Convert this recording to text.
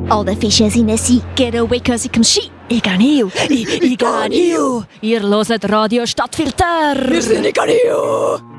Alle Fische sind sie, get away cause ich come shit. Ich gehe hin. Ich gehe hin. Ihr hört Radio Stadtfilter. Wir sind in Ganio.